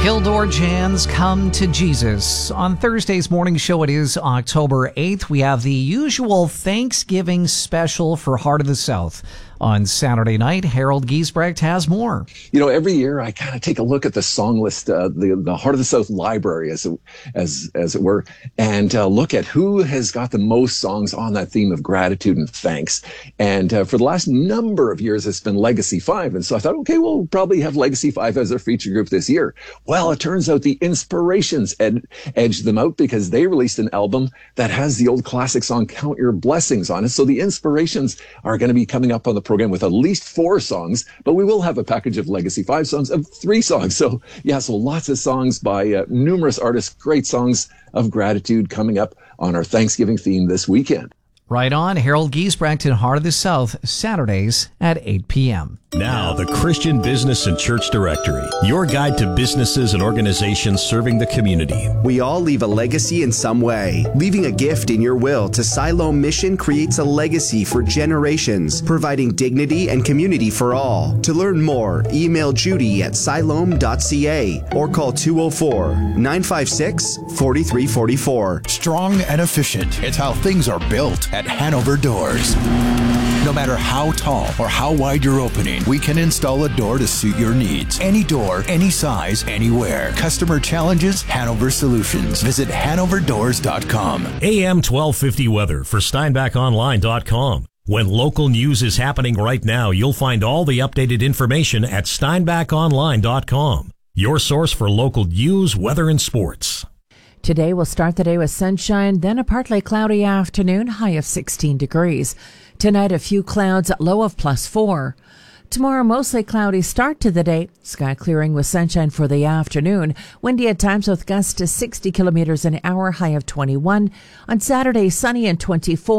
Gildor Jans Come to Jesus. On Thursday's morning show, it is October 8th. We have the usual Thanksgiving special for Heart of the South. On Saturday night, Harold Giesbrecht has more. You know, every year I kind of take a look at the song list, the Heart of the South library, as it were, and look at who has got the most songs on that theme of gratitude and thanks. And for the last number of years, it's been Legacy 5. And so I thought, okay, we'll probably have Legacy 5 as our feature group this year. Well, it turns out the Inspirations edged them out because they released an album that has the old classic song Count Your Blessings on it. So the Inspirations are going to be coming up on the program with at least 4 songs, but we will have a package of Legacy 5 songs of 3 songs. So lots of songs by numerous artists, great songs of gratitude coming up on our Thanksgiving theme this weekend. Right on, Harold Giesbrecht in Heart of the South, Saturdays at 8 p.m. Now, the Christian Business and Church Directory, your guide to businesses and organizations serving the community. We all leave a legacy in some way. Leaving a gift in your will to Siloam Mission creates a legacy for generations, providing dignity and community for all. To learn more, email Judy at siloam.ca or call 204-956-4344. Strong and efficient. It's how things are built at Hanover Doors. No matter how tall or how wide your opening, we can install a door to suit your needs. Any door, any size, anywhere. Customer challenges, Hanover Solutions. Visit hanoverdoors.com. AM 1250 weather for steinbachonline.com. When local news is happening right now, you'll find all the updated information at steinbachonline.com. Your source for local news, weather, and sports. Today we'll start the day with sunshine, then a partly cloudy afternoon, high of 16 degrees. Tonight, a few clouds, low of +4. Tomorrow, mostly cloudy start to the day. Sky clearing with sunshine for the afternoon. Windy at times with gusts to 60 kilometers an hour, high of 21. On Saturday, sunny and 24.